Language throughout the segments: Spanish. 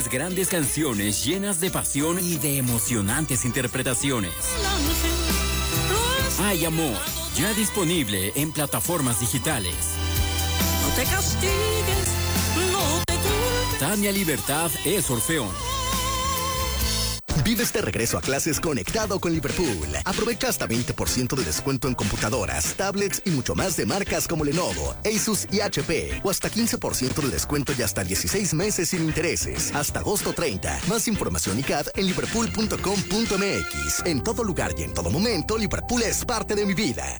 10 grandes canciones llenas de pasión y de emocionantes interpretaciones. Hay amor, ya disponible en plataformas digitales. No te castigues, no te culpes. Tania Libertad es Orfeón. Vives de regreso a clases conectado con Liverpool. Aprovecha hasta 20% de descuento en computadoras, tablets y mucho más de marcas como Lenovo, Asus y HP. O hasta 15% de descuento y hasta 16 meses sin intereses. Hasta agosto 30. Más información y CAD en liverpool.com.mx. En todo lugar y en todo momento, Liverpool es parte de mi vida.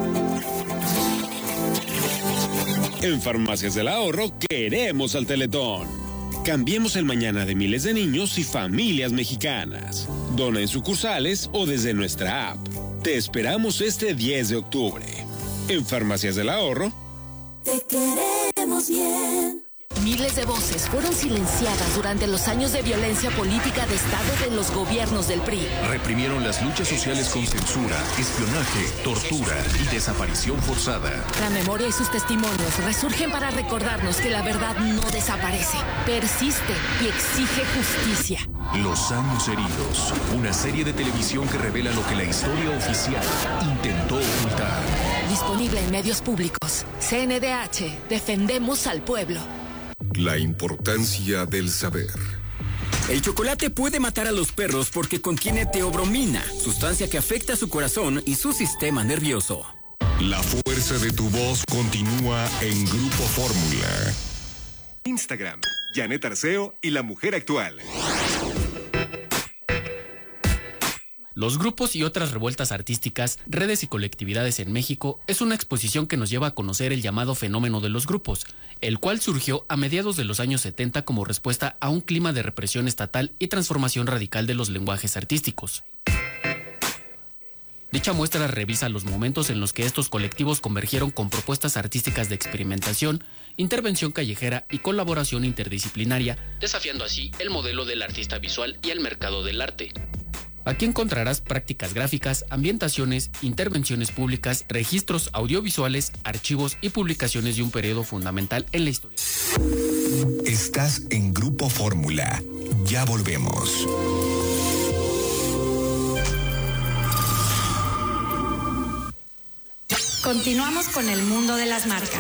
En Farmacias del Ahorro queremos al Teletón. Cambiemos el mañana de miles de niños y familias mexicanas. Dona en sucursales o desde nuestra app. Te esperamos este 10 de octubre. En Farmacias del Ahorro. Te queremos bien. Miles de voces fueron silenciadas durante los años de violencia política de Estado de los gobiernos del PRI. Reprimieron las luchas sociales con censura, espionaje, tortura y desaparición forzada. La memoria y sus testimonios resurgen para recordarnos que la verdad no desaparece, persiste y exige justicia. Los años heridos, una serie de televisión que revela lo que la historia oficial intentó ocultar. Disponible en medios públicos. CNDH, defendemos al pueblo. La importancia del saber. El chocolate puede matar a los perros porque contiene teobromina, sustancia que afecta su corazón y su sistema nervioso. La fuerza de tu voz continúa en Grupo Fórmula. Instagram, Janet Arceo y la mujer actual. Los grupos y otras revueltas artísticas, redes y colectividades en México es una exposición que nos lleva a conocer el llamado fenómeno de los grupos, el cual surgió a mediados de los años 70 como respuesta a un clima de represión estatal y transformación radical de los lenguajes artísticos. Dicha muestra revisa los momentos en los que estos colectivos convergieron con propuestas artísticas de experimentación, intervención callejera y colaboración interdisciplinaria, desafiando así el modelo del artista visual y el mercado del arte. Aquí encontrarás prácticas gráficas, ambientaciones, intervenciones públicas, registros audiovisuales, archivos y publicaciones de un periodo fundamental en la historia. Estás en Grupo Fórmula. Ya volvemos. Continuamos con el mundo de las marcas.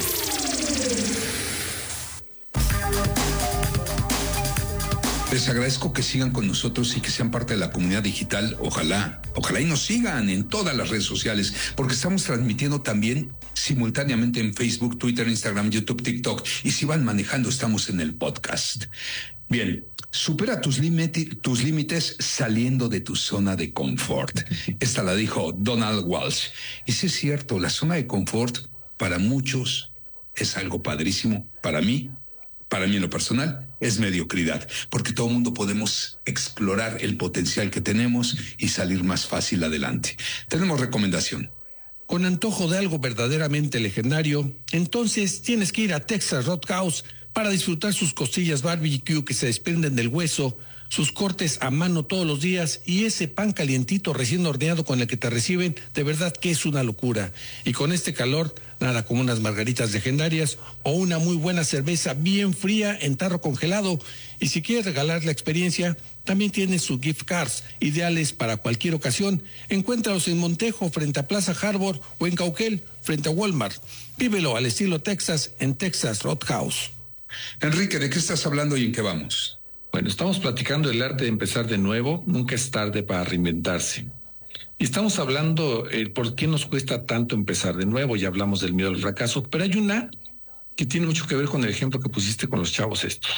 Les agradezco que sigan con nosotros y que sean parte de la comunidad digital. Ojalá y nos sigan en todas las redes sociales, porque estamos transmitiendo también simultáneamente en Facebook, Twitter, Instagram, YouTube, TikTok. Y si van manejando, estamos en el podcast. Bien, supera tus límites saliendo de tu zona de confort. Esta la dijo Donald Walsh. Y sí es cierto, la zona de confort para muchos es algo padrísimo. Para mí en lo personal, es mediocridad, porque todo el mundo podemos explorar el potencial que tenemos y salir más fácil adelante. Tenemos recomendación. Con antojo de algo verdaderamente legendario, entonces tienes que ir a Texas Roadhouse para disfrutar sus costillas barbecue que se desprenden del hueso, sus cortes a mano todos los días y ese pan calientito recién horneado con el que te reciben, de verdad que es una locura. Y con este calor, nada como unas margaritas legendarias o una muy buena cerveza bien fría en tarro congelado. Y si quieres regalar la experiencia, también tiene sus gift cards, ideales para cualquier ocasión. Encuéntralos en Montejo, frente a Plaza Harbor, o en Cauquel, frente a Walmart. Vívelo al estilo Texas en Texas Roadhouse. Enrique, ¿de qué estás hablando y en qué vamos? Bueno, estamos platicando del arte de empezar de nuevo. Nunca es tarde para reinventarse. Y estamos hablando por qué nos cuesta tanto empezar de nuevo. Ya hablamos del miedo al fracaso, pero hay una que tiene mucho que ver con el ejemplo que pusiste con los chavos estos.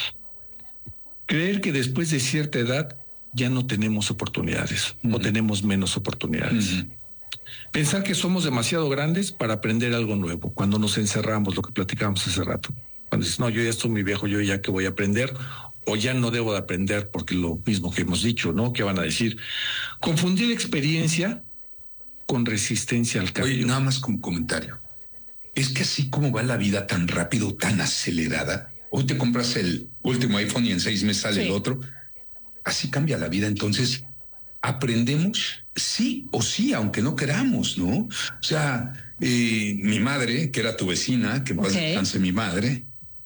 Creer que después de cierta edad ya no tenemos oportunidades o tenemos menos oportunidades. Pensar que somos demasiado grandes para aprender algo nuevo. Cuando nos encerramos, lo que platicábamos hace rato. Cuando dices, no, yo ya estoy muy viejo, yo ya que voy a aprender, o ya no debo de aprender porque lo mismo que hemos dicho, ¿no? ¿Qué van a decir? Confundir experiencia con resistencia al cambio. Oye, nada más como comentario. Es que así como va la vida tan rápido, tan acelerada, hoy te compras el último iPhone y en 6 meses sale el otro. Así cambia la vida. Entonces, aprendemos sí o sí, aunque no queramos, ¿no? O sea, mi madre, que era tu vecina, que más descanse mi madre,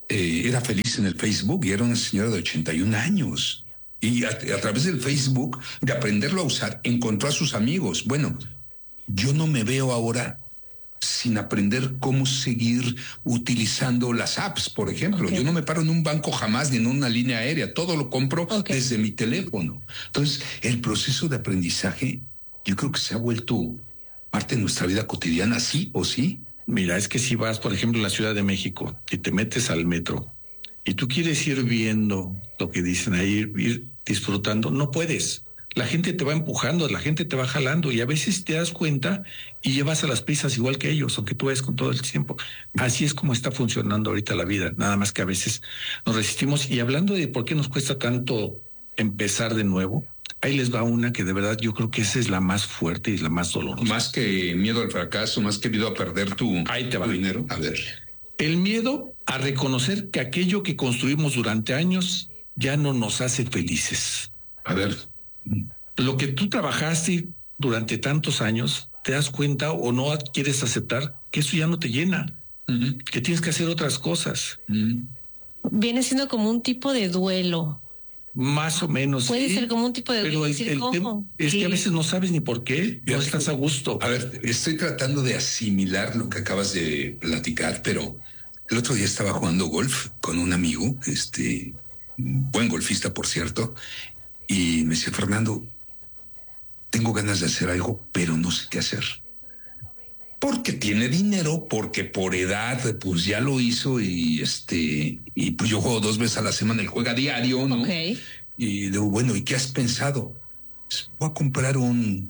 era feliz en el Facebook y era una señora de 81 años. Y a través del Facebook, de aprenderlo a usar, encontró a sus amigos. Bueno, yo no me veo ahora sin aprender cómo seguir utilizando las apps, por ejemplo. Okay. Yo no me paro en un banco jamás ni en una línea aérea. Todo lo compro desde mi teléfono. Entonces, el proceso de aprendizaje, yo creo que se ha vuelto parte de nuestra vida cotidiana, sí o sí. Mira, es que si vas, por ejemplo, a la Ciudad de México y te metes al metro y tú quieres ir viendo lo que dicen ahí, ir disfrutando, no puedes. La gente te va empujando, la gente te va jalando y a veces te das cuenta y llevas a las prisas igual que ellos, aunque tú ves con todo el tiempo. Así es como está funcionando ahorita la vida, nada más que a veces nos resistimos. Y hablando de por qué nos cuesta tanto empezar de nuevo, ahí les va una que de verdad yo creo que esa es la más fuerte y la más dolorosa. Más que miedo al fracaso, más que miedo a perder tu dinero. A ver. El miedo a reconocer que aquello que construimos durante años ya no nos hace felices. A ver. Lo que tú trabajaste durante tantos años, te das cuenta o no quieres aceptar que eso ya no te llena, que tienes que hacer otras cosas. Viene siendo como un tipo de duelo. Más o menos. Puede ser como un tipo de duelo. Pero el tema es que a veces no sabes ni por qué, no estás a gusto. A ver, estoy tratando de asimilar lo que acabas de platicar, pero el otro día estaba jugando golf con un amigo, buen golfista, por cierto, y me decía, Fernando, tengo ganas de hacer algo, pero no sé qué hacer. Porque tiene dinero, porque por edad, pues ya lo hizo y pues yo juego 2 veces a la semana, él juega diario, ¿no? Okay. Y digo, bueno, ¿y qué has pensado? Pues voy a comprar un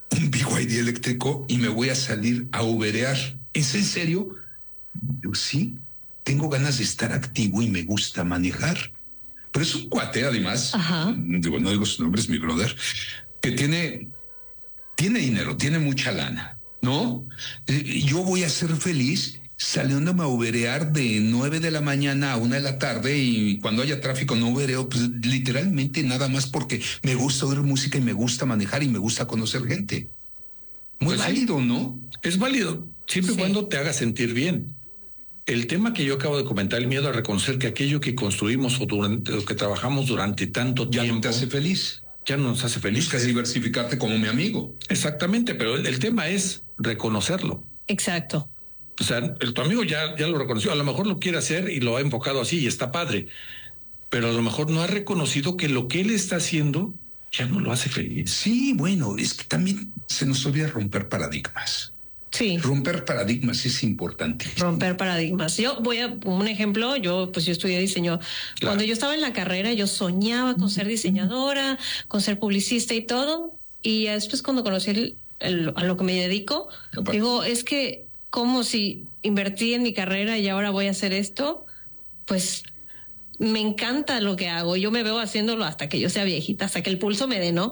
BYD eléctrico y me voy a salir a uberear. ¿Es en serio? Digo, sí, tengo ganas de estar activo y me gusta manejar. Pero es un cuate, además, digo, no digo su nombre, es mi brother, que tiene dinero, tiene mucha lana, ¿no? Yo voy a ser feliz saliéndome a uberear de 9 de la mañana a 1 de la tarde y cuando haya tráfico no ubereo, pues literalmente nada más porque me gusta oír música y me gusta manejar y me gusta conocer gente. Muy válido, ¿no? Es válido, siempre y cuando te haga sentir bien. El tema que yo acabo de comentar, el miedo a reconocer que aquello que construimos o durante lo que trabajamos durante tanto tiempo... Ya no te hace feliz. Ya no nos hace feliz. Buscas diversificarte como mi amigo. Exactamente, pero el tema es reconocerlo. Exacto. O sea, tu amigo ya lo reconoció. A lo mejor lo quiere hacer y lo ha enfocado así y está padre. Pero a lo mejor no ha reconocido que lo que él está haciendo ya no lo hace feliz. Sí, bueno, es que también se nos olvida romper paradigmas. Sí. Romper paradigmas es importante. Romper paradigmas. Yo voy a un ejemplo. Yo estudié diseño. Claro. Cuando yo estaba en la carrera, yo soñaba con ser diseñadora, con ser publicista y todo. Y después cuando conocí a lo que me dedico, digo, es que como si invertí en mi carrera y ahora voy a hacer esto, pues me encanta lo que hago. Yo me veo haciéndolo hasta que yo sea viejita, hasta que el pulso me dé, ¿no?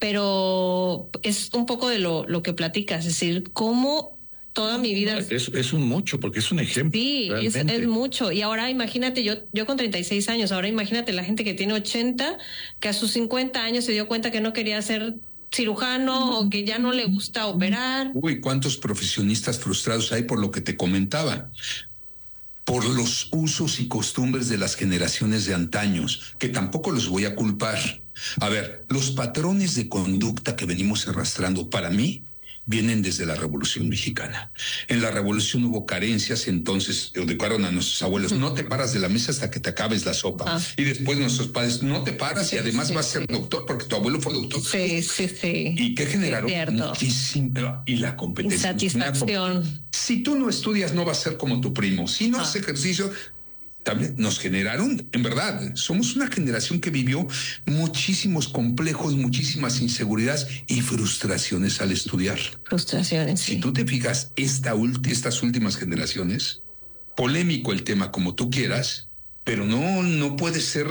Pero es un poco de lo que platicas, es decir, cómo toda mi vida... Es un mucho, porque es un ejemplo. Sí, es mucho. Y ahora imagínate, yo con 36 años, ahora imagínate la gente que tiene 80, que a sus 50 años se dio cuenta que no quería ser cirujano o que ya no le gusta operar. Uy, ¿cuántos profesionistas frustrados hay por lo que te comentaba? Por los usos y costumbres de las generaciones de antaños, que tampoco los voy a culpar. A ver, los patrones de conducta que venimos arrastrando, para mí, vienen desde la Revolución Mexicana. En la Revolución hubo carencias, entonces educaron a nuestros abuelos, no te paras de la mesa hasta que te acabes la sopa. Y después nuestros padres, no te paras y además vas a ser doctor porque tu abuelo fue doctor. Sí. ¿Y qué generaron? Muchísimo. Y la competencia. Insatisfacción. Si tú no estudias, no vas a ser como tu primo. Si no haces ejercicio, también nos generaron, en verdad, somos una generación que vivió muchísimos complejos, muchísimas inseguridades y frustraciones al estudiar. Frustraciones. Si tú te fijas, estas últimas generaciones, polémico el tema como tú quieras, pero no puede ser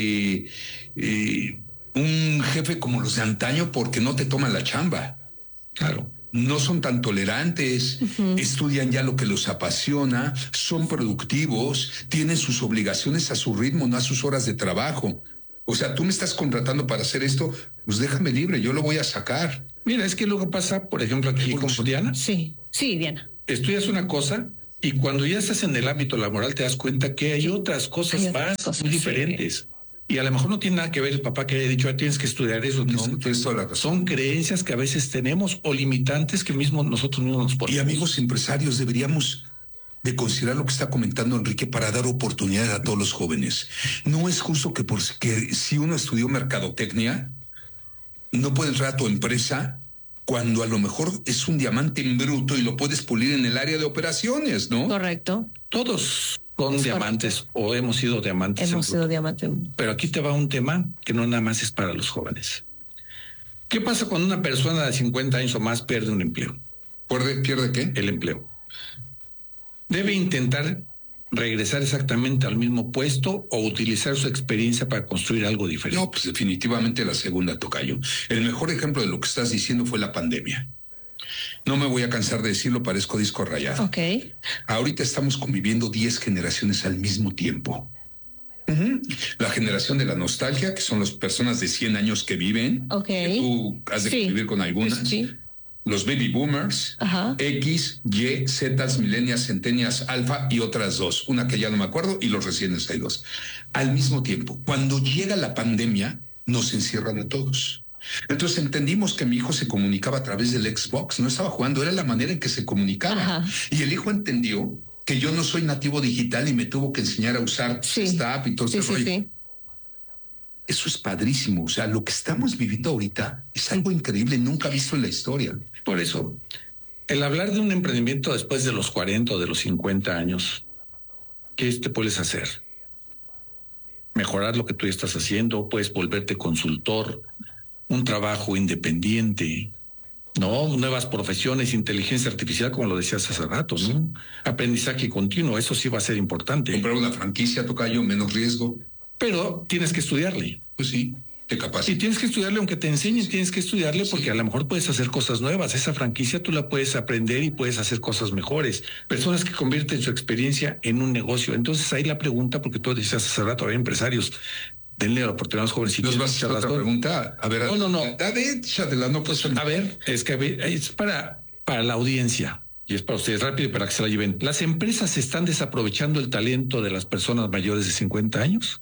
un jefe como los de antaño porque no te toman la chamba. Claro. No son tan tolerantes, estudian ya lo que los apasiona, son productivos, tienen sus obligaciones a su ritmo, no a sus horas de trabajo. O sea, tú me estás contratando para hacer esto, pues déjame libre, yo lo voy a sacar. Mira, es que luego pasa, por ejemplo, aquí con Diana. Sí, Diana. Estudias una cosa Y cuando ya estás en el ámbito laboral te das cuenta que hay otras cosas muy diferentes. Y a lo mejor no tiene nada que ver el papá que haya dicho, tienes que estudiar eso. No, son creencias que a veces tenemos o limitantes que nosotros mismos nos ponemos. Y amigos empresarios, deberíamos de considerar lo que está comentando Enrique para dar oportunidad a todos los jóvenes. No es justo que si uno estudió mercadotecnia, no puede entrar a tu empresa cuando a lo mejor es un diamante en bruto y lo puedes pulir en el área de operaciones, ¿no? Correcto. Todos son diamantes o hemos sido diamantes. Hemos sido diamantes. Pero aquí te va un tema que no nada más es para los jóvenes. ¿Qué pasa cuando una persona de 50 años o más pierde un empleo? ¿Pierde qué? El empleo. Debe intentar regresar exactamente al mismo puesto o utilizar su experiencia para construir algo diferente. No, pues definitivamente la segunda, tocayo. El mejor ejemplo de lo que estás diciendo fue la pandemia. No me voy a cansar de decirlo, parezco disco rayado. Ok. Ahorita estamos conviviendo 10 generaciones al mismo tiempo. La generación de la nostalgia, que son las personas de 100 años que viven. Ok. Que tú has de convivir con algunas. Sí. Los baby boomers, X, Y, Z, millennials, centennials, alfa y otras dos. Una que ya no me acuerdo y los recién nacidos. Al mismo tiempo, cuando llega la pandemia, nos encierran a todos. Entonces entendimos que mi hijo se comunicaba a través del Xbox, no estaba jugando, era la manera en que se comunicaba. Y el hijo entendió que yo no soy nativo digital y me tuvo que enseñar a usar esta app y todo ese rollo. Eso es padrísimo. O sea, lo que estamos viviendo ahorita es algo increíble, nunca visto en la historia. Por eso, el hablar de un emprendimiento después de los 40 o de los 50 años, ¿qué te puedes hacer? Mejorar lo que tú ya estás haciendo, puedes volverte consultor, un trabajo independiente, ¿no? Nuevas profesiones, inteligencia artificial, como lo decías hace rato, ¿no? Aprendizaje continuo, eso sí va a ser importante. Comprar una franquicia, tocayo, menos riesgo. Pero tienes que estudiarle. Pues sí, te capacitas. Y tienes que estudiarle, aunque te enseñen, tienes que estudiarle porque a lo mejor puedes hacer cosas nuevas. Esa franquicia tú la puedes aprender y puedes hacer cosas mejores. Personas que convierten su experiencia en un negocio. Entonces ahí la pregunta, porque tú decías hace rato, había empresarios, denle la oportunidad a los jovencitos. ¿Nos vas a hacer otra pregunta? A ver, no. A ver, es que es para la audiencia. Y es para ustedes rápido para que se la lleven. ¿Las empresas están desaprovechando el talento de las personas mayores de 50 años?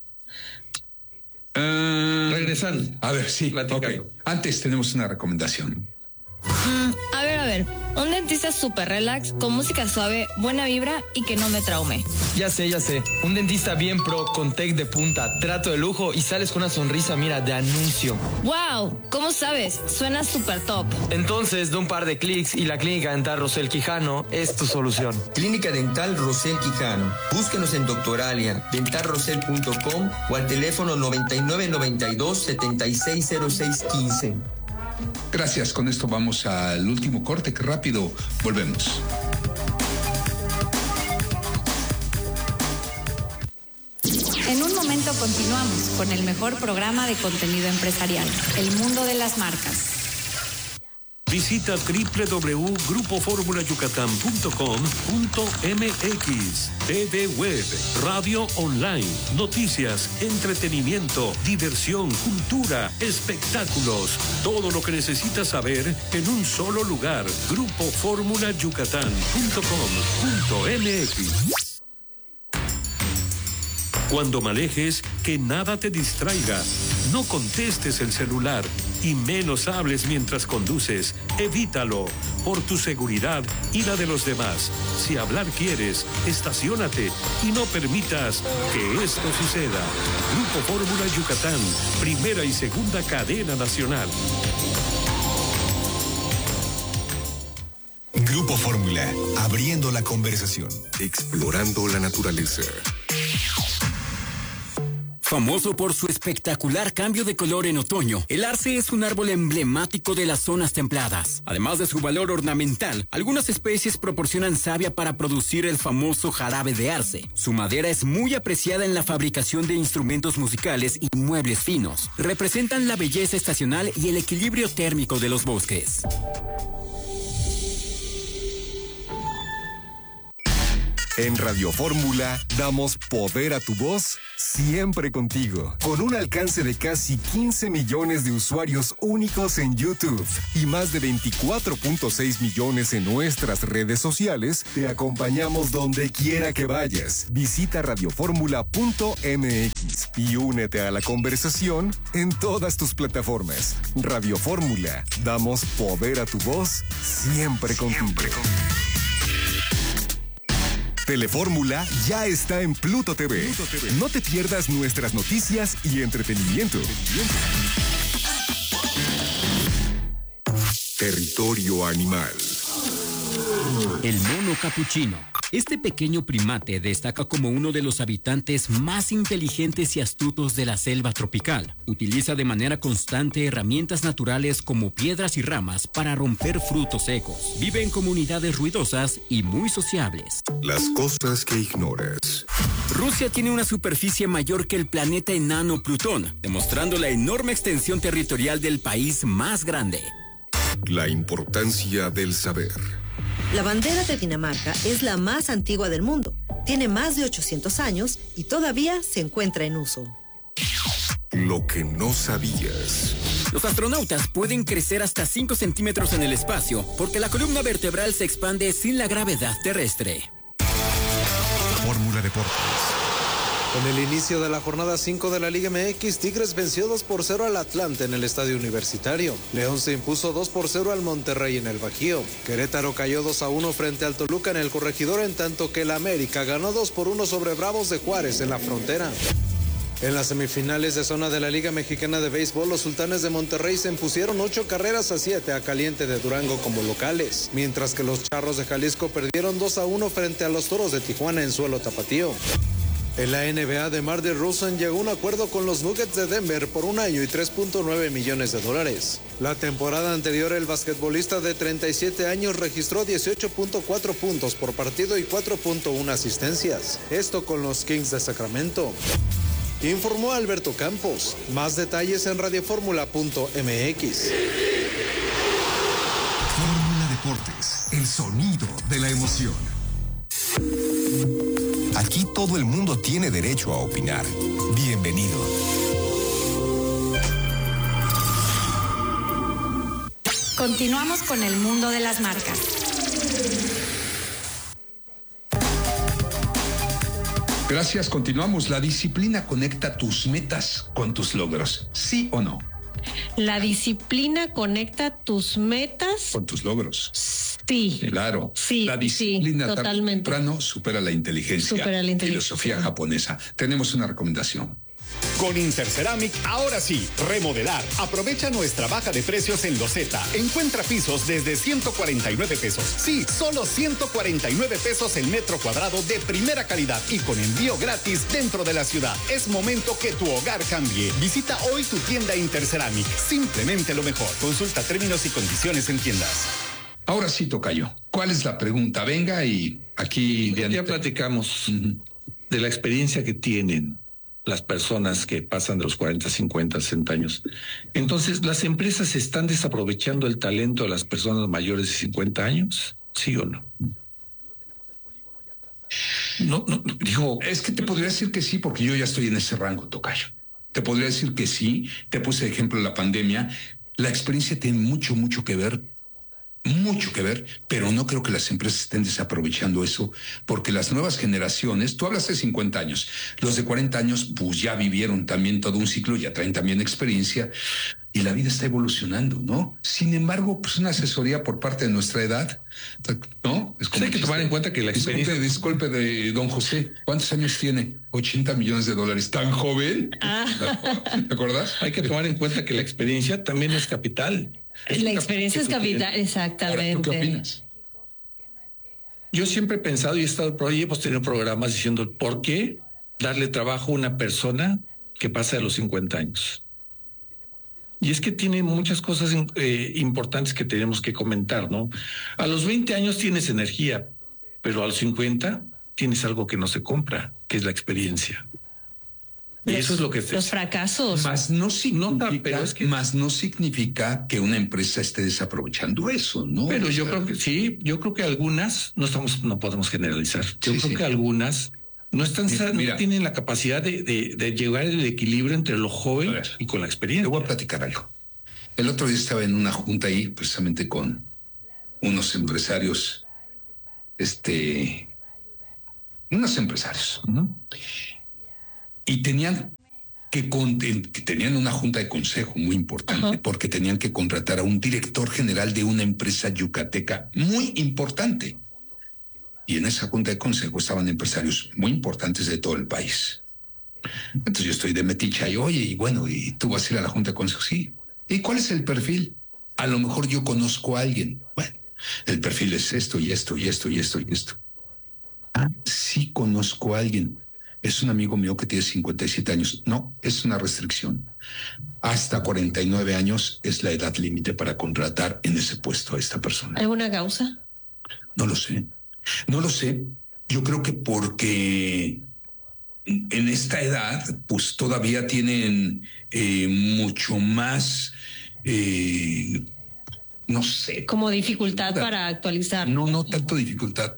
Regresan. A ver, sí. Okay. Antes tenemos una recomendación. A ver. Un dentista súper relax, con música suave, buena vibra y que no me traume. Ya sé. Un dentista bien pro, con tech de punta, trato de lujo y sales con una sonrisa, mira, de anuncio. ¡Wow! ¿Cómo sabes? Suena súper top. Entonces, de un par de clics y la Clínica Dental Rosel Quijano es tu solución. Clínica Dental Rosel Quijano. Búsquenos en Doctoralia, dentalrosel.com o al teléfono 9992-760615. Gracias, con esto vamos al último corte, que rápido volvemos. En un momento continuamos con el mejor programa de contenido empresarial, El Mundo de las Marcas. Visita www.grupoformulayucatán.com.mx. TV Web, radio online, noticias, entretenimiento, diversión, cultura, espectáculos. Todo lo que necesitas saber en un solo lugar. Grupoformulayucatán.com.mx. Cuando manejes, que nada te distraiga. No contestes el celular y menos hables mientras conduces. Evítalo, por tu seguridad y la de los demás. Si hablar quieres, estaciónate y no permitas que esto suceda. Grupo Fórmula Yucatán, primera y segunda cadena nacional. Grupo Fórmula, abriendo la conversación, explorando la naturaleza. Famoso por su espectacular cambio de color en otoño, el arce es un árbol emblemático de las zonas templadas. Además de su valor ornamental, algunas especies proporcionan savia para producir el famoso jarabe de arce. Su madera es muy apreciada en la fabricación de instrumentos musicales y muebles finos. Representan la belleza estacional y el equilibrio térmico de los bosques. En Radio Fórmula damos poder a tu voz siempre contigo. Con un alcance de casi 15 millones de usuarios únicos en YouTube y más de 24.6 millones en nuestras redes sociales, te acompañamos donde quiera que vayas. Visita radioformula.mx y únete a la conversación en todas tus plataformas. Radio Fórmula, damos poder a tu voz siempre contigo. Telefórmula ya está en Pluto TV. No te pierdas nuestras noticias y entretenimiento. Territorio animal. El mono capuchino. Este pequeño primate destaca como uno de los habitantes más inteligentes y astutos de la selva tropical. Utiliza de manera constante herramientas naturales como piedras y ramas para romper frutos secos. Vive en comunidades ruidosas y muy sociables. Las cosas que ignoras. Rusia tiene una superficie mayor que el planeta enano Plutón, demostrando la enorme extensión territorial del país más grande. La importancia del saber. La bandera de Dinamarca es la más antigua del mundo. Tiene más de 800 años y todavía se encuentra en uso. Lo que no sabías. Los astronautas pueden crecer hasta 5 centímetros en el espacio porque la columna vertebral se expande sin la gravedad terrestre. Fórmula Deportes. Con el inicio de la jornada 5 de la Liga MX, Tigres venció 2-0 al Atlante en el Estadio Universitario. León se impuso 2-0 al Monterrey en el Bajío. Querétaro cayó 2-1 frente al Toluca en el Corregidor, en tanto que el América ganó 2-1 sobre Bravos de Juárez en la Frontera. En las semifinales de zona de la Liga Mexicana de Béisbol, los Sultanes de Monterrey se impusieron 8-7 a Caliente de Durango como locales, mientras que los Charros de Jalisco perdieron 2-1 frente a los Toros de Tijuana en suelo tapatío. En la NBA, DeMar DeRozan llegó a un acuerdo con los Nuggets de Denver por 1 año y $3.9 millones. La temporada anterior, el basquetbolista de 37 años registró 18.4 puntos por partido y 4.1 asistencias. Esto con los Kings de Sacramento. Informó Alberto Campos. Más detalles en radioformula.mx. Fórmula Deportes, el sonido de la emoción. Aquí todo el mundo tiene derecho a opinar. Bienvenido. Continuamos con el mundo de las marcas. Gracias, continuamos. La disciplina conecta tus metas con tus logros. ¿Sí o no? La disciplina conecta tus metas con tus logros. Sí. Claro. Sí. La disciplina tarde o temprano supera la inteligencia. Filosofía japonesa. Tenemos una recomendación. Con Interceramic, ahora sí, remodelar. Aprovecha nuestra baja de precios en Loseta. Encuentra pisos desde 149 pesos. Sí, solo 149 pesos el metro cuadrado de primera calidad y con envío gratis dentro de la ciudad. Es momento que tu hogar cambie. Visita hoy tu tienda Interceramic. Simplemente lo mejor. Consulta términos y condiciones en tiendas. Ahora sí, tocayo. ¿Cuál es la pregunta? Venga y aquí... Ya platicamos de la experiencia que tienen las personas que pasan de los 40, 50, 60 años. Entonces, ¿las empresas están desaprovechando el talento de las personas mayores de 50 años? ¿Sí o no? No, digo, es que te podría decir que sí, porque yo ya estoy en ese rango, tocayo. Te podría decir que sí, te puse de ejemplo la pandemia. La experiencia tiene mucho que ver, pero no creo que las empresas estén desaprovechando eso, porque las nuevas generaciones, tú hablas de 50 años, los de 40 años pues ya vivieron también todo un ciclo, ya traen también experiencia y la vida está evolucionando, ¿no? Sin embargo, pues una asesoría por parte de nuestra edad, ¿no? Es como hay que tomar en cuenta que la experiencia... Disculpe de don José, ¿cuántos años tiene? $80 millones. ¿Tan joven? ¿Te acuerdas? Hay que tomar en cuenta que la experiencia también es capital. La experiencia es capital, exactamente. Ahora, ¿tú qué opinas? Yo siempre he pensado y he estado por ahí, hemos tenido programas diciendo ¿por qué darle trabajo a una persona que pasa de los 50 años? Y es que tiene muchas cosas importantes que tenemos que comentar, ¿no? A los 20 años tienes energía, pero a los 50 tienes algo que no se compra, que es la experiencia. Eso es lo que los fracasos. Más no significa que una empresa esté desaprovechando eso, ¿no? Pero yo creo que sí, yo creo que algunas no podemos generalizar. Yo creo que algunas no tienen la capacidad de llevar el equilibrio entre lo joven y con la experiencia. Te voy a platicar algo. El otro día estaba en una junta ahí, precisamente con unos empresarios, y tenían una junta de consejo muy importante, porque tenían que contratar a un director general de una empresa yucateca muy importante. Y en esa junta de consejo estaban empresarios muy importantes de todo el país. Entonces yo estoy de meticha y oye, y tú vas a ir a la junta de consejo. Sí. ¿Y cuál es el perfil? A lo mejor yo conozco a alguien. Bueno, el perfil es esto y esto y esto y esto y esto. Ah, sí conozco a alguien. Es un amigo mío que tiene 57 años. No, es una restricción. Hasta 49 años es la edad límite para contratar en ese puesto a esta persona. ¿Alguna causa? No lo sé. Yo creo que porque en esta edad, pues todavía tienen mucho más, no sé. Como dificultad para actualizar. No tanto dificultad.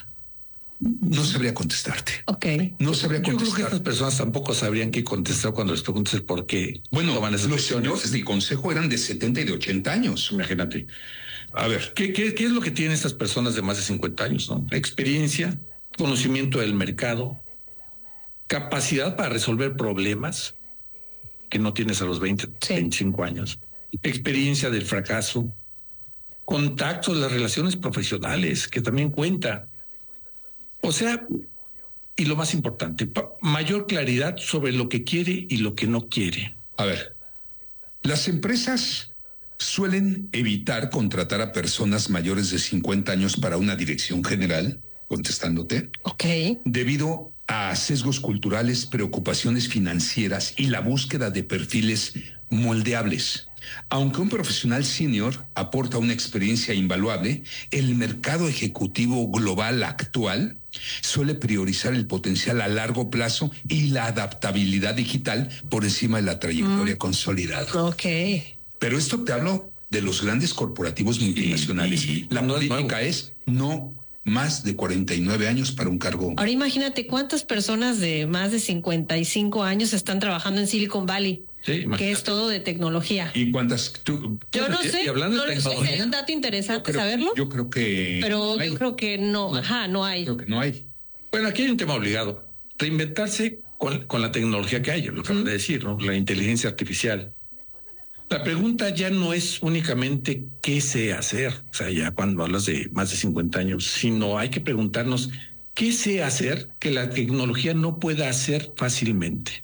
No sabría contestarte. Ok. No sabría contestar. Yo creo que estas personas tampoco sabrían qué contestar cuando les preguntes el por qué. Bueno, los señores del consejo eran de 70 y de 80 años. Imagínate. A ver, ¿qué es lo que tienen estas personas de más de 50 años? ¿No? Experiencia, conocimiento del mercado, capacidad para resolver problemas que no tienes a los 25 años, experiencia del fracaso, contactos, las relaciones profesionales, que también cuenta. O sea, y lo más importante, mayor claridad sobre lo que quiere y lo que no quiere. A ver, las empresas suelen evitar contratar a personas mayores de 50 años para una dirección general, contestándote. Ok. Debido a sesgos culturales, preocupaciones financieras y la búsqueda de perfiles moldeables. Aunque un profesional senior aporta una experiencia invaluable, el mercado ejecutivo global actual suele priorizar el potencial a largo plazo y la adaptabilidad digital por encima de la trayectoria consolidada. Ok. Pero esto te hablo de los grandes corporativos multinacionales. La política es no más de 49 años para un cargo. Ahora imagínate cuántas personas de más de 55 años están trabajando en Silicon Valley. Sí, que es todo de tecnología. ¿Y cuántas? Yo no sé. Sería un dato interesante saberlo. Yo creo que. Pero yo creo que no. No hay. Creo que no hay. Bueno, aquí hay un tema obligado. Reinventarse con la tecnología que hay, lo que acabas de decir, ¿no? La inteligencia artificial. La pregunta ya no es únicamente qué sé hacer, o sea, ya cuando hablas de más de 50 años, sino hay que preguntarnos qué sé hacer que la tecnología no pueda hacer fácilmente.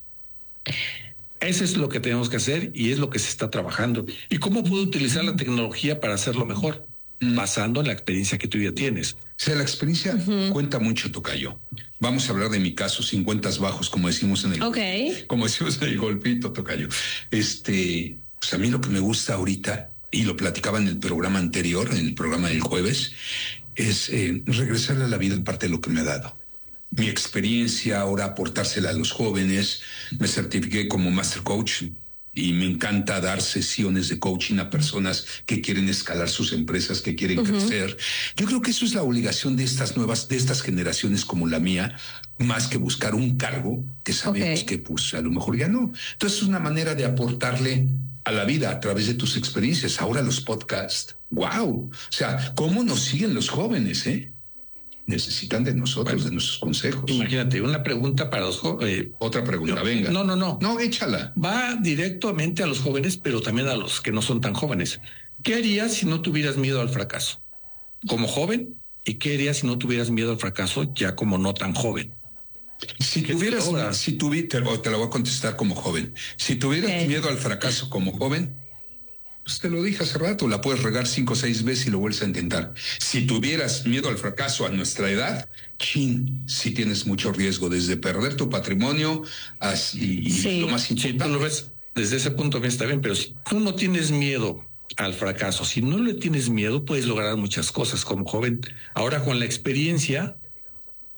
Eso es lo que tenemos que hacer y es lo que se está trabajando. ¿Y cómo puedo utilizar la tecnología para hacerlo mejor? Basando en la experiencia que tú ya tienes. O sea, la experiencia cuenta mucho, tocayo. Vamos a hablar de mi caso, 50 bajos, como decimos en el como decimos en el golpito, tocayo. Pues a mí lo que me gusta ahorita, y lo platicaba en el programa anterior, en el programa del jueves, es regresarle a la vida en parte de lo que me ha dado. Mi experiencia, ahora aportársela a los jóvenes. Me certifiqué como Master Coach y me encanta dar sesiones de coaching a personas que quieren escalar sus empresas, que quieren crecer. Yo creo que eso es la obligación de estas generaciones como la mía, más que buscar un cargo que sabemos que pues a lo mejor ya no. Entonces es una manera de aportarle a la vida a través de tus experiencias. Ahora los podcasts, wow. O sea, ¿cómo nos siguen los jóvenes, Necesitan de nosotros, de nuestros consejos. Imagínate, una pregunta para los jóvenes. Otra pregunta, venga. No. No, échala. Va directamente a los jóvenes, pero también a los que no son tan jóvenes. ¿Qué harías si no tuvieras miedo al fracaso? Como joven, ¿y qué harías si no tuvieras miedo al fracaso ya como no tan joven? Te la voy a contestar como joven. Si tuvieras miedo al fracaso como joven, pues te lo dije hace rato, la puedes regar 5 o 6 veces y lo vuelves a intentar. Si tuvieras miedo al fracaso a nuestra edad, sí tienes mucho riesgo, desde perder tu patrimonio y lo más importante. Sí, tú lo ves desde ese punto de vista, está bien, pero si tú no tienes miedo al fracaso, si no le tienes miedo, puedes lograr muchas cosas como joven. Ahora con la experiencia,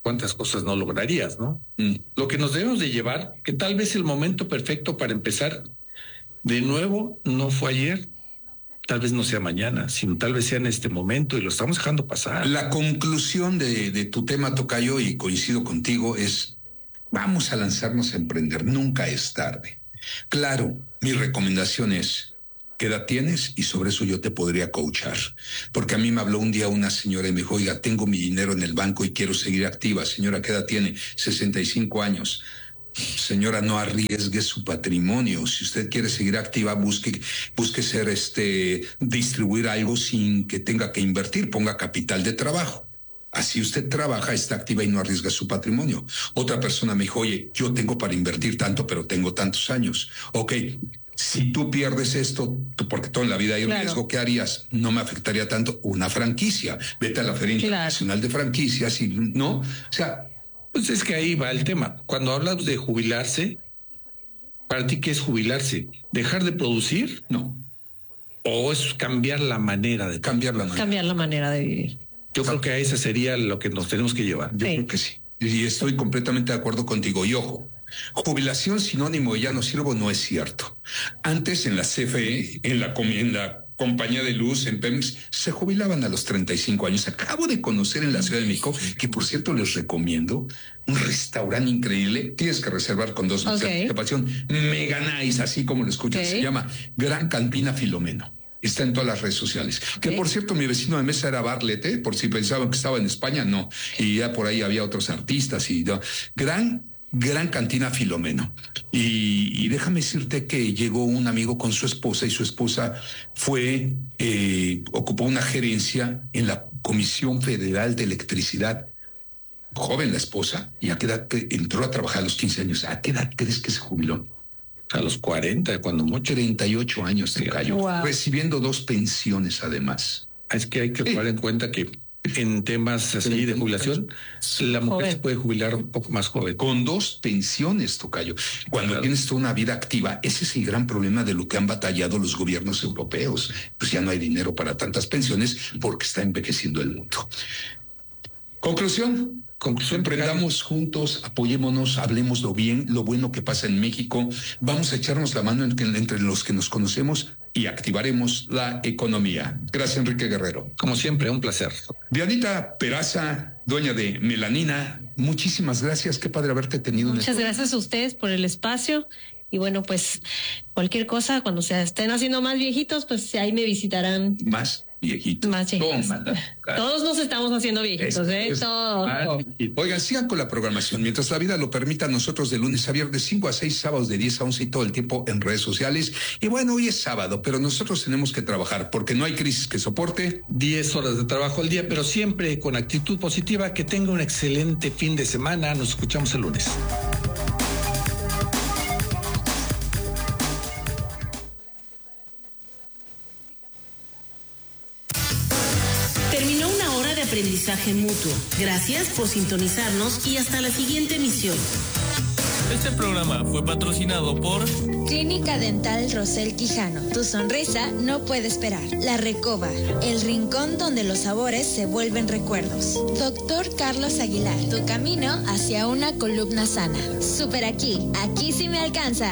cuántas cosas no lograrías, ¿no? Lo que nos debemos de llevar, que tal vez el momento perfecto para empezar de nuevo no fue ayer, tal vez no sea mañana, sino tal vez sea en este momento y lo estamos dejando pasar. La conclusión de tu tema, tocayo, y coincido contigo, es vamos a lanzarnos a emprender, nunca es tarde. Claro, mi recomendación es, ¿qué edad tienes? Y sobre eso yo te podría coachar. Porque a mí me habló un día una señora y me dijo, oiga, tengo mi dinero en el banco y quiero seguir activa. Señora, ¿qué edad tiene? 65 años. Señora, no arriesgue su patrimonio. Si usted quiere seguir activa, busque ser distribuir algo sin que tenga que invertir, ponga capital de trabajo. Así usted trabaja, está activa y no arriesga su patrimonio. Otra persona me dijo, oye, yo tengo para invertir tanto, pero tengo tantos años. Ok, si tú pierdes esto, porque toda la vida hay riesgo, ¿qué harías? No me afectaría tanto una franquicia. Vete a la Feria Internacional de Franquicias y no, o sea... Pues es que ahí va el tema. Cuando hablas de jubilarse, ¿para ti qué es jubilarse? ¿Dejar de producir? No. ¿O es cambiar la manera de cambiar la manera de vivir? Yo creo que a ese sería lo que nos tenemos que llevar. Yo creo que sí. Y estoy completamente de acuerdo contigo. Y ojo, jubilación sinónimo de ya no sirvo no es cierto. Antes en la CFE, en la compañía de luz, en Pemex, se jubilaban a los 35 años. Acabo de conocer en la Ciudad de México, que por cierto les recomiendo, un restaurante increíble. Tienes que reservar con 2 meses de anticipación. Mega Nice, así como lo escuchas. Se llama Gran Cantina Filomeno. Está en todas las redes sociales. Que por cierto, mi vecino de mesa era Bartlett, por si pensaban que estaba en España, no. Y ya por ahí había otros artistas y no. Gran Cantina Filomeno. Y déjame decirte que llegó un amigo con su esposa y su esposa ocupó una gerencia en la Comisión Federal de Electricidad. Joven la esposa, y a qué edad entró a trabajar a los 15 años. ¿A qué edad crees que se jubiló? A los 40, cuando mucho. 38 años te cayó, recibiendo 2 pensiones además. Es que hay que tomar en cuenta que en temas así de jubilación, la mujer se puede jubilar un poco más joven. Con 2 pensiones, tocayo. Cuando tienes toda una vida activa, ese es el gran problema de lo que han batallado los gobiernos europeos. Pues ya no hay dinero para tantas pensiones porque está envejeciendo el mundo. Conclusión, emprendamos juntos, apoyémonos, hablemos lo bueno que pasa en México. Vamos a echarnos la mano entre los que nos conocemos y activaremos la economía. Gracias, Enrique Guerrero. Como siempre, un placer. Dianita Peraza, dueña de Melanina, muchísimas gracias. Qué padre haberte tenido. Muchas gracias a ustedes por el espacio. Y bueno, pues cualquier cosa, cuando se estén haciendo más viejitos, pues ahí me visitarán. Más viejitos. Todos nos estamos haciendo viejitos, Todos. Oigan, sigan con la programación. Mientras la vida lo permita, nosotros de lunes a viernes, 5 a 6, sábados de 10 a 11 y todo el tiempo en redes sociales. Y bueno, hoy es sábado, pero nosotros tenemos que trabajar porque no hay crisis que soporte 10 horas de trabajo al día, pero siempre con actitud positiva. Que tenga un excelente fin de semana. Nos escuchamos el lunes. Aprendizaje mutuo. Gracias por sintonizarnos y hasta la siguiente emisión. Este programa fue patrocinado por Clínica Dental Rosel Quijano. Tu sonrisa no puede esperar. La Recoba, el rincón donde los sabores se vuelven recuerdos. Doctor Carlos Aguilar, tu camino hacia una columna sana. Super aquí sí me alcanza.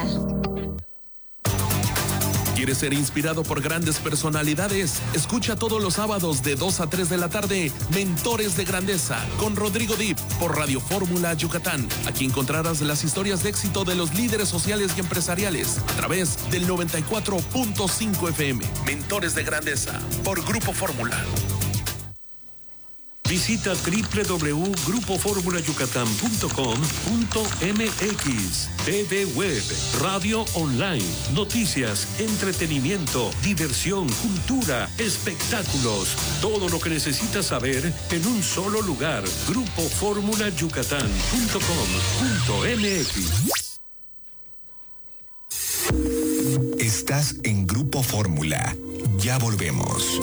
¿Quieres ser inspirado por grandes personalidades? Escucha todos los sábados de 2 a 3 de la tarde Mentores de Grandeza con Rodrigo Dip por Radio Fórmula Yucatán. Aquí encontrarás las historias de éxito de los líderes sociales y empresariales a través del 94.5 FM. Mentores de Grandeza por Grupo Fórmula. Visita www.grupoformulayucatán.com.mx. TV Web, radio online, noticias, entretenimiento, diversión, cultura, espectáculos. Todo lo que necesitas saber en un solo lugar. Grupoformulayucatán.com.mx. Estás en Grupo Fórmula. Ya volvemos.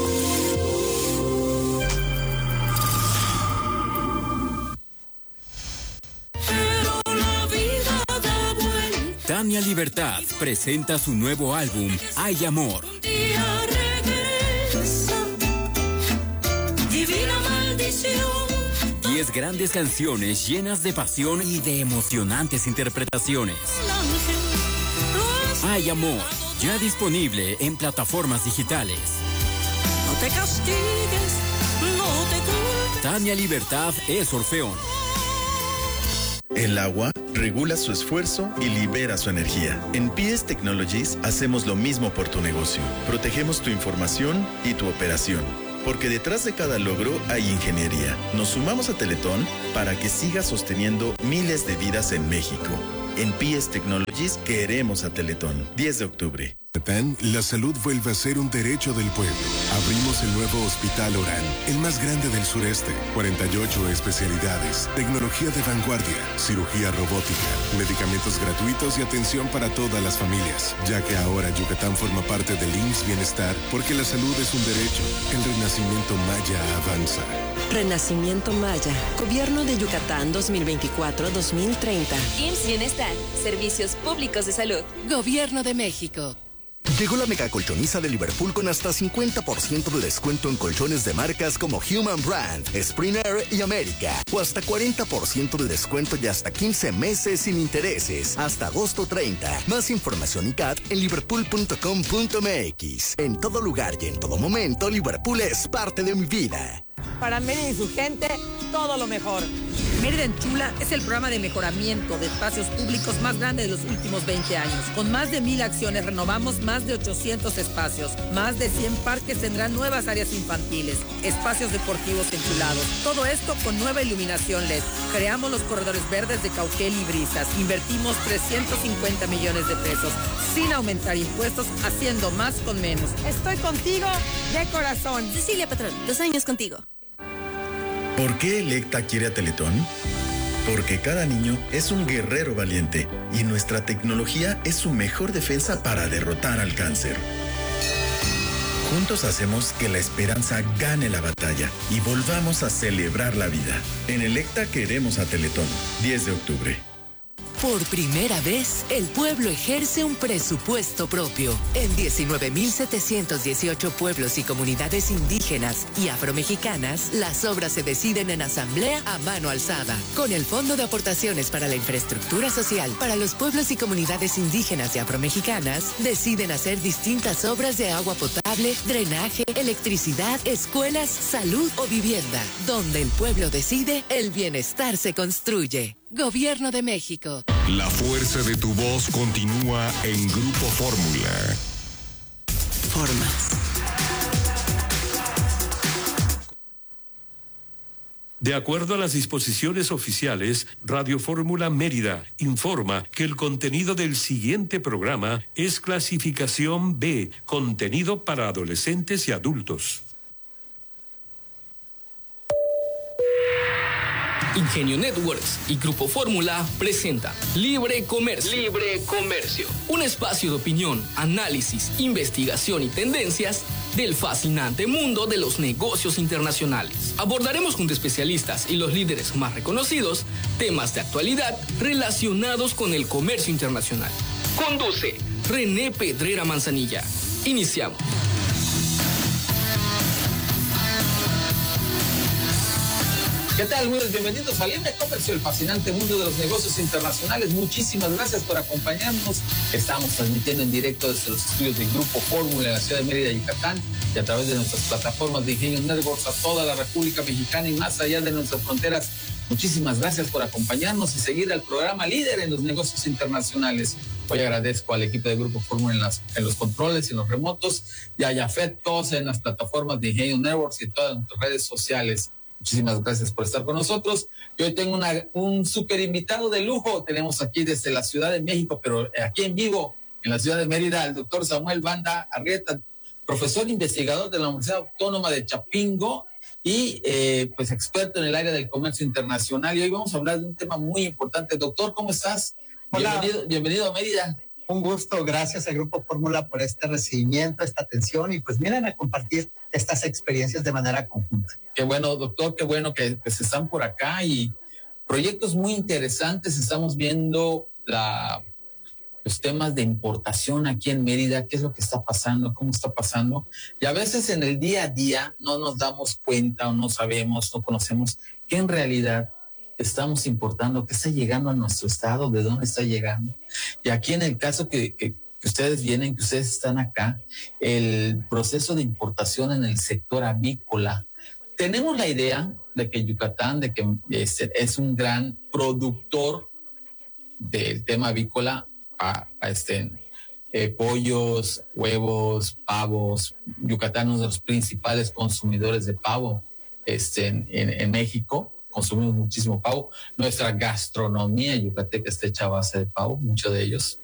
Tania Libertad presenta su nuevo álbum, Hay Amor. Divina maldición. 10 grandes canciones llenas de pasión y de emocionantes interpretaciones. Hay amor, ya disponible en plataformas digitales. No te castigues, no te culpes. Tania Libertad es Orfeón. El agua regula su esfuerzo y libera su energía. En PS Technologies hacemos lo mismo por tu negocio. Protegemos tu información y tu operación. Porque detrás de cada logro hay ingeniería. Nos sumamos a Teletón para que siga sosteniendo miles de vidas en México. En PS Technologies queremos a Teletón. 10 de octubre. La salud vuelve a ser un derecho del pueblo. Abrimos el nuevo Hospital Orán, el más grande del sureste. 48 especialidades, tecnología de vanguardia, cirugía robótica, medicamentos gratuitos y atención para todas las familias. Ya que ahora Yucatán forma parte del IMSS Bienestar, porque la salud es un derecho. El renacimiento maya avanza. Renacimiento Maya, Gobierno de Yucatán 2024-2030. IMSS Bienestar, Servicios Públicos de Salud. Gobierno de México. Llegó la mega colchoniza de Liverpool con hasta 50% de descuento en colchones de marcas como Human Brand, Spring Air y América. O hasta 40% de descuento y hasta 15 meses sin intereses. Hasta agosto 30. Más información y CAT en liverpool.com.mx. En todo lugar y en todo momento, Liverpool es parte de mi vida. Para Mérida y su gente, todo lo mejor. Mérida en Chula es el programa de mejoramiento de espacios públicos más grande de los últimos 20 años. Con más de 1,000 acciones renovamos más de 800 espacios. Más de 100 parques tendrán nuevas áreas infantiles, espacios deportivos enchulados. Todo esto con nueva iluminación LED. Creamos los corredores verdes de Cauquel y Brisas. Invertimos 350 millones de pesos sin aumentar impuestos, haciendo más con menos. Estoy contigo de corazón. Cecilia Patrón, 2 años contigo. ¿Por qué Electa quiere a Teletón? Porque cada niño es un guerrero valiente y nuestra tecnología es su mejor defensa para derrotar al cáncer. Juntos hacemos que la esperanza gane la batalla y volvamos a celebrar la vida. En Electa queremos a Teletón. 10 de octubre. Por primera vez, el pueblo ejerce un presupuesto propio. En 19.718 pueblos y comunidades indígenas y afromexicanas, las obras se deciden en asamblea a mano alzada. Con el Fondo de Aportaciones para la Infraestructura Social para los pueblos y comunidades indígenas y afromexicanas, deciden hacer distintas obras de agua potable, drenaje, electricidad, escuelas, salud o vivienda. Donde el pueblo decide, el bienestar se construye. Gobierno de México. La fuerza de tu voz continúa en Grupo Fórmula. Formas. De acuerdo a las disposiciones oficiales, Radio Fórmula Mérida informa que el contenido del siguiente programa es clasificación B, contenido para adolescentes y adultos. Ingenio Networks y Grupo Fórmula presenta Libre Comercio. Libre Comercio. Un espacio de opinión, análisis, investigación y tendencias del fascinante mundo de los negocios internacionales. Abordaremos junto a especialistas y los líderes más reconocidos temas de actualidad relacionados con el comercio internacional. Conduce René Pedrera Manzanilla. Iniciamos. ¿Qué tal? Muy bienvenidos a Libre Comercio, el fascinante mundo de los negocios internacionales. Muchísimas gracias por acompañarnos. Estamos transmitiendo en directo desde los estudios del Grupo Fórmula en la ciudad de Mérida, Yucatán, y a través de nuestras plataformas de Ingenio Networks a toda la República Mexicana y más allá de nuestras fronteras. Muchísimas gracias por acompañarnos y seguir al programa líder en los negocios internacionales. Hoy agradezco al equipo de Grupo Fórmula en los controles y en los remotos, y a Yafet, todos en las plataformas de Ingenio Networks y en todas nuestras redes sociales. Muchísimas gracias por estar con nosotros. Y hoy tengo un súper invitado de lujo. Tenemos aquí desde la Ciudad de México, pero aquí en vivo, en la ciudad de Mérida, el doctor Samuel Banda Arrieta, profesor investigador de la Universidad Autónoma de Chapingo y pues experto en el área del comercio internacional. Y hoy vamos a hablar de un tema muy importante. Doctor, ¿cómo estás? Hola. Bienvenido a Mérida. Un gusto, gracias al Grupo Fórmula por este recibimiento, esta atención y pues vienen a compartir estas experiencias de manera conjunta. Qué bueno, doctor, qué bueno que se están por acá y proyectos muy interesantes. Estamos viendo los temas de importación aquí en Mérida, qué es lo que está pasando, cómo está pasando. Y a veces en el día a día no nos damos cuenta o no sabemos, no conocemos qué en realidad estamos importando, qué está llegando a nuestro estado, de dónde está llegando. Y aquí en el caso que ustedes vienen, que ustedes están acá, el proceso de importación en el sector avícola. Tenemos la idea de que Yucatán, de que es un gran productor del tema avícola, pollos, huevos, pavos. Yucatán es uno de los principales consumidores de pavo en México. Consumimos muchísimo pavo. Nuestra gastronomía yucateca está hecha a base de pavo, muchos de ellos.